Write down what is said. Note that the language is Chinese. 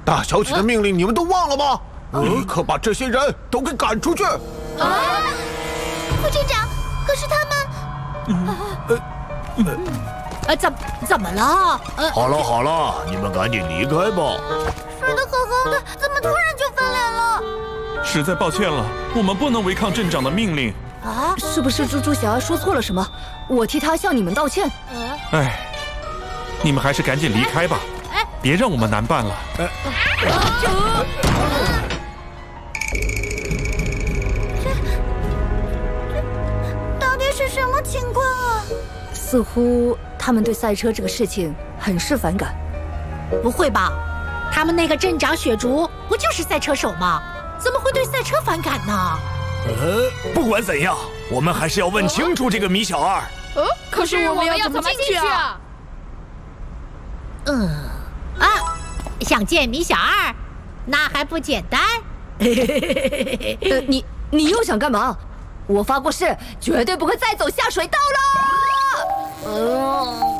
大小姐的命令你们都忘了吗？立刻把这些人都给赶出去！ 副镇长，可是他们…… 怎么了？ 好了好了，你们赶紧离开吧。 睡得好好的，怎么突然就翻脸了？ 实在抱歉了，我们不能违抗镇长的命令。 啊，是不是猪猪侠说错了什么？我替他向你们道歉。 哎，你们还是赶紧离开吧，别让我们难办了。 到底是什么情况啊？ 似乎他们对赛车这个事情很是反感。 不会吧？他们那个镇长雪竹不就是赛车手吗？怎么会对赛车反感呢？ 不管怎样，我们还是要问清楚这个米小二。 可是我们要怎么进去啊？ 想见米小二，那还不简单？ 你又想干嘛？我发过誓，绝对不会再走下水道了。